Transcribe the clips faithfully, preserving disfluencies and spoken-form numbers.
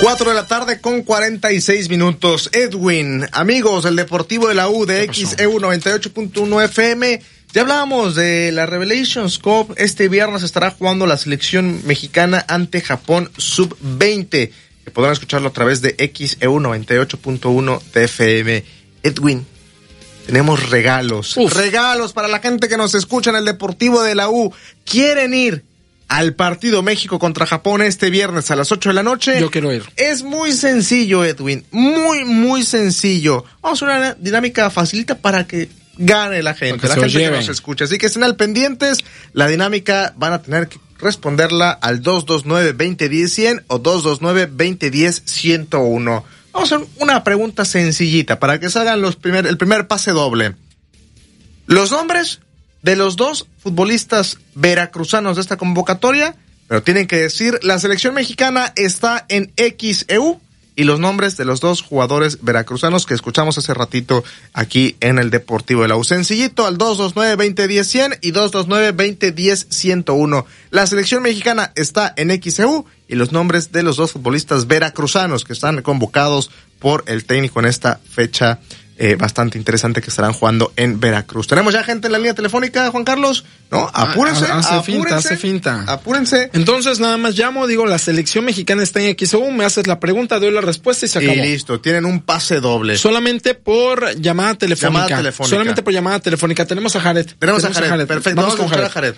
Cuatro de la tarde con cuarenta y seis minutos. Edwin, amigos, el Deportivo de la U de X E U noventa y ocho punto uno F M. Ya hablábamos de la Revelations Cup. Este viernes estará jugando la selección mexicana ante Japón sub veinte. Que podrán escucharlo a través de X E U noventa y ocho punto uno de F M. Edwin, tenemos regalos. Uf. Regalos para la gente que nos escucha en el Deportivo de la U. ¿Quieren ir al partido México contra Japón este viernes a las ocho de la noche? Yo quiero ir. Es muy sencillo, Edwin. Muy, muy sencillo. Vamos a una dinámica facilita para que gane la gente, la gente que nos escucha. Así que estén al pendientes. La dinámica van a tener que responderla al dos dos nueve, veinte diez, cien o dos dos nueve, veinte diez, ciento uno. Vamos a hacer una pregunta sencillita para que salgan los primer, el primer pase doble. Los nombres de los dos futbolistas veracruzanos de esta convocatoria, pero tienen que decir, la selección mexicana está en X E U, y los nombres de los dos jugadores veracruzanos que escuchamos hace ratito aquí en el Deportivo de la U. Sencillito, al dos dos nueve, veinte diez, cien y dos dos nueve, veinte diez, ciento uno. La selección mexicana está en X E U y los nombres de los dos futbolistas veracruzanos que están convocados por el técnico en esta fecha Eh, bastante interesante que estarán jugando en Veracruz. ¿Tenemos ya gente en la línea telefónica, Juan Carlos? No, apúrense, ah, hace apúrense, finta, hace finta. Apúrense. Entonces nada más llamo, digo, la selección mexicana está en X E U, me haces la pregunta, doy la respuesta y se acabó. Y listo, tienen un pase doble. Solamente por llamada telefónica. Llamada telefónica. Solamente por llamada telefónica. Tenemos a Jared. Tenemos, Tenemos a, Jared. a Jared, perfecto. Vamos, Vamos con Jared. a Jared.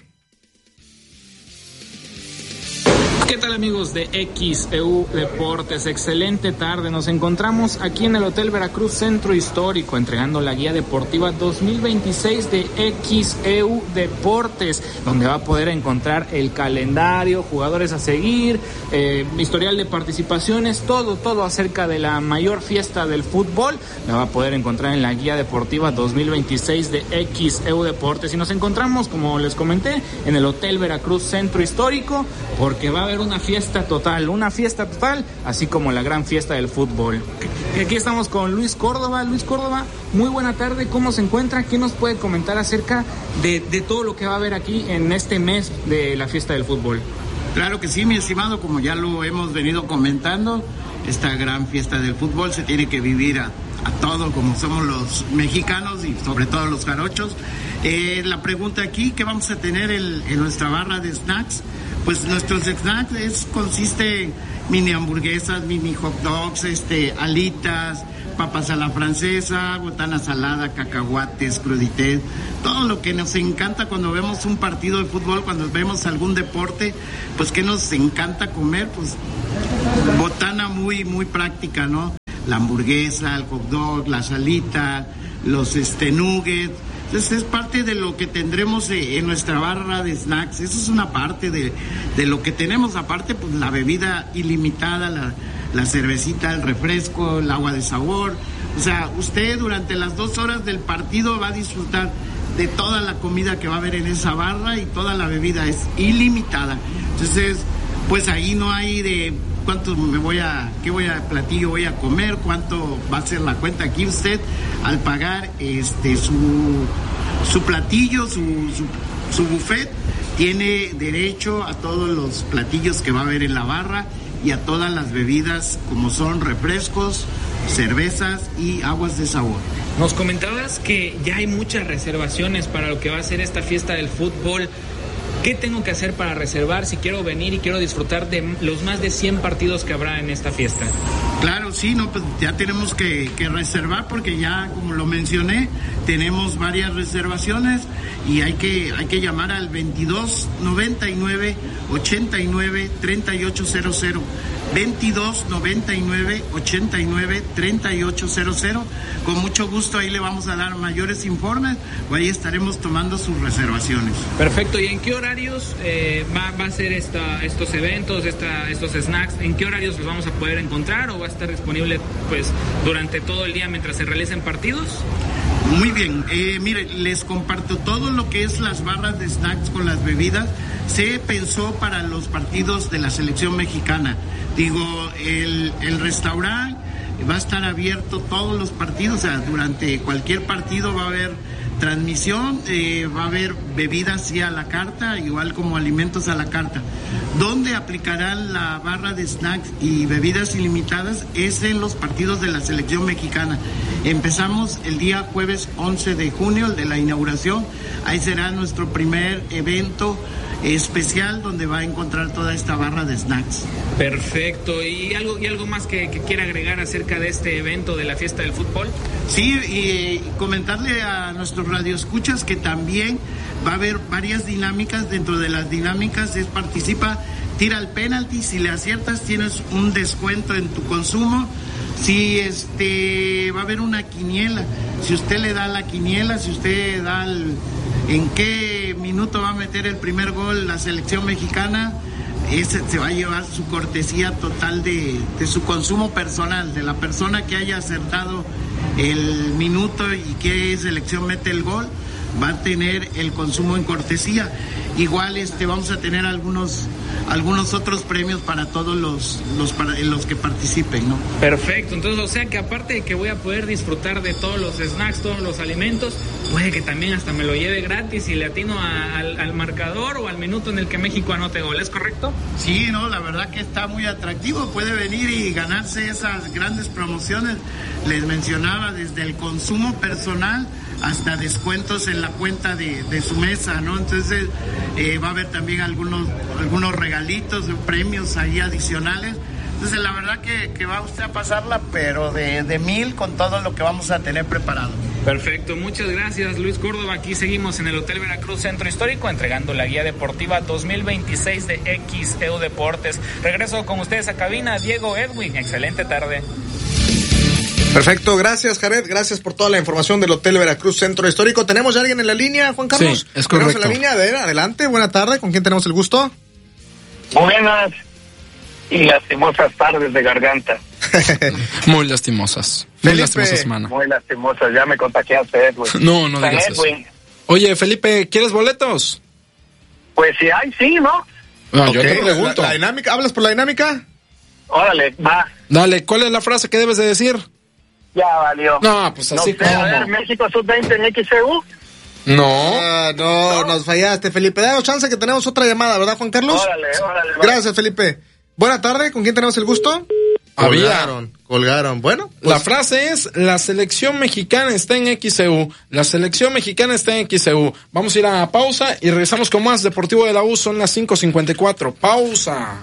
¿Qué tal, amigos de X E U Deportes? Excelente tarde. Nos encontramos aquí en el Hotel Veracruz Centro Histórico entregando la guía deportiva dos mil veintiséis de X E U Deportes, donde va a poder encontrar el calendario, jugadores a seguir, eh, historial de participaciones, todo, todo acerca de la mayor fiesta del fútbol. La va a poder encontrar en la guía deportiva dos mil veintiséis de X E U Deportes. Y nos encontramos, como les comenté, en el Hotel Veracruz Centro Histórico, porque va a haber una fiesta total, una fiesta total, así como la gran fiesta del fútbol. Aquí estamos con Luis Córdoba. Luis Córdoba, muy buena tarde, ¿cómo se encuentra? ¿Qué nos puede comentar acerca de, de todo lo que va a haber aquí en este mes de la fiesta del fútbol? Claro que sí, mi estimado, como ya lo hemos venido comentando, esta gran fiesta del fútbol se tiene que vivir a, a todo, como somos los mexicanos y sobre todo los jarochos. Eh, la pregunta aquí, ¿qué vamos a tener en, en nuestra barra de snacks? Pues nuestros snacks es, consiste en mini hamburguesas, mini hot dogs, este, alitas, papas a la francesa, botana salada, cacahuates, crudités, todo lo que nos encanta cuando vemos un partido de fútbol, cuando vemos algún deporte, pues que nos encanta comer, pues botana muy, muy práctica, ¿no? La hamburguesa, el hot dog, la salita, los este, nuggets. Entonces es parte de lo que tendremos en nuestra barra de snacks. Eso es una parte de, de lo que tenemos. Aparte, pues la bebida ilimitada, la, la cervecita, el refresco, el agua de sabor. O sea, usted durante las dos horas del partido va a disfrutar de toda la comida que va a haber en esa barra y toda la bebida es ilimitada. Entonces, pues ahí no hay de cuánto me voy a, qué voy a platillo voy a comer, cuánto va a ser la cuenta. Aquí usted al pagar este su su platillo, su, su, su buffet, tiene derecho a todos los platillos que va a haber en la barra y a todas las bebidas como son refrescos, cervezas y aguas de sabor. Nos comentabas que ya hay muchas reservaciones para lo que va a ser esta fiesta del fútbol. ¿Qué tengo que hacer para reservar si quiero venir y quiero disfrutar de los más de cien partidos que habrá en esta fiesta? Claro, sí, no, pues ya tenemos que, que reservar porque ya, como lo mencioné, tenemos varias reservaciones y hay que, hay que llamar al veintidós noventa y nueve ochenta y nueve treinta y ocho cero cero. veintidós noventa y nueve ochenta y nueve treinta y ocho cero cero. Con mucho gusto ahí le vamos a dar mayores informes o ahí estaremos tomando sus reservaciones. Perfecto. ¿Y en qué horarios eh, va, va a ser esta, estos eventos, esta, estos snacks? ¿En qué horarios los vamos a poder encontrar o va a estar disponible pues durante todo el día mientras se realicen partidos? Muy bien, eh, mire, les comparto todo lo que es las barras de snacks con las bebidas. Se pensó para los partidos de la selección mexicana. Digo, el, el restaurante va a estar abierto todos los partidos, o sea, durante cualquier partido va a haber transmisión, eh, va a haber bebidas sí a la carta, igual como alimentos a la carta. Donde aplicarán la barra de snacks y bebidas ilimitadas es en los partidos de la selección mexicana. Empezamos el día jueves once de junio, el de la inauguración. Ahí será nuestro primer evento especial donde va a encontrar toda esta barra de snacks. Perfecto. ¿Y algo, y algo más que, que quiera agregar acerca de este evento de la fiesta del fútbol? Sí, y comentarle a nuestros radioescuchas que también va a haber varias dinámicas. Dentro de las dinámicas es participa, tira el penalti, si le aciertas tienes un descuento en tu consumo. Si este va a haber una quiniela, si usted le da la quiniela, si usted da el, en qué minuto va a meter el primer gol la selección mexicana, ese se va a llevar su cortesía total de, de su consumo personal, de la persona que haya acertado el minuto y qué selección mete el gol, va a tener el consumo en cortesía. Igual este vamos a tener algunos algunos otros premios para todos los los para los que participen, ¿no? Perfecto. Entonces, o sea que aparte de que voy a poder disfrutar de todos los snacks, todos los alimentos, puede que también hasta me lo lleve gratis y le atino a, al, al marcador o al minuto en el que México anote gol, ¿es correcto? Sí, no, la verdad que está muy atractivo, puede venir y ganarse esas grandes promociones. Les mencionaba desde el consumo personal hasta descuentos en la cuenta de, de su mesa, ¿no? Entonces eh, va a haber también algunos algunos regalitos, premios ahí adicionales. Entonces la verdad que, que va usted a pasarla, pero de, de mil con todo lo que vamos a tener preparado. Perfecto, muchas gracias Luis Córdoba. Aquí seguimos en el Hotel Veracruz Centro Histórico entregando la guía deportiva dos mil veintiséis de X E U Deportes. Regreso con ustedes a cabina, Diego, Edwin, excelente tarde. Perfecto, gracias Jared, gracias por toda la información del Hotel Veracruz Centro Histórico. ¿Tenemos ya alguien en la línea, Juan Carlos? Sí, es correcto. ¿Tenemos en la línea? A ver, adelante, buena tarde, ¿con quién tenemos el gusto? Buenas y lastimosas tardes de garganta. Muy lastimosas. Muy Felipe. lastimosas, semana. Muy lastimosas, ya me contagiaste, Edwin. No, no San digas eso. Edwin. Oye, Felipe, ¿quieres boletos? Pues si hay, sí, ¿no? No, yo Ok, te pregunto. La, la dinámica, ¿hablas por la dinámica? Órale, va. Dale, ¿cuál es la frase que debes de decir? Ya valió. No, pues así no sé, a ver, como. México sub veinte en X E U. No. Ah, no, no, nos fallaste, Felipe. Danos chance que tenemos otra llamada, ¿verdad, Juan Carlos? Órale, órale. va. Gracias, Felipe. Buena tarde, ¿con quién tenemos el gusto? Había. Colgaron, colgaron. Bueno, pues, La frase es, la selección mexicana está en X E U. La selección mexicana está en X E U. Vamos a ir a pausa y regresamos con más Deportivo de la U. Son las cinco cincuenta y cuatro. Pausa.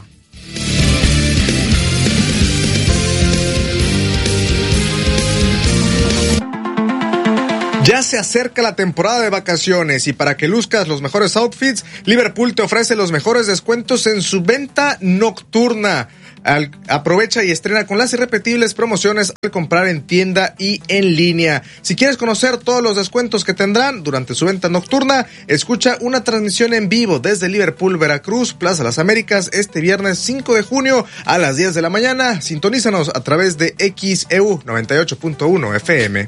ya se acerca la temporada de vacaciones y para que luzcas los mejores outfits, Liverpool te ofrece los mejores descuentos en su venta nocturna. Al, aprovecha y estrena con las irrepetibles promociones al comprar en tienda y en línea. Si quieres conocer todos los descuentos que tendrán durante su venta nocturna, escucha una transmisión en vivo desde Liverpool, Veracruz, Plaza Las Américas, este viernes cinco de junio a las diez de la mañana. Sintonízanos a través de X E U noventa y ocho punto uno F M.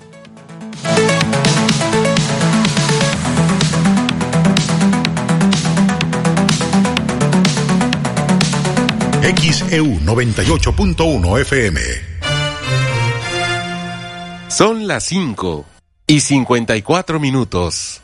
X E U noventa y ocho punto uno F M. Son las cinco y cincuenta y cuatro minutos.